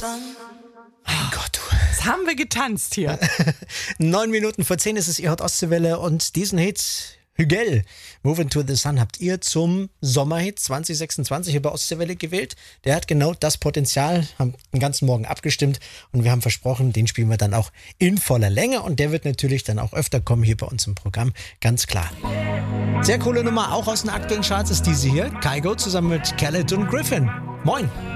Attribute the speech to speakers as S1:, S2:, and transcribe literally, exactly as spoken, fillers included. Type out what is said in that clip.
S1: Mein Gott, du.
S2: Was haben wir getanzt hier?
S1: Neun Minuten vor zehn ist es, ihr hört Ostseewelle und diesen Hit, Hügel, Moving to the Sun, habt ihr zum Sommerhit zwanzig sechsundzwanzig über Ostseewelle gewählt. Der hat genau das Potenzial, haben den ganzen Morgen abgestimmt und wir haben versprochen, den spielen wir dann auch in voller Länge und der wird natürlich dann auch öfter kommen hier bei uns im Programm, ganz klar. Sehr coole Nummer, auch aus den aktuellen Charts ist diese hier, Kygo zusammen mit Caledon Griffin. Moin!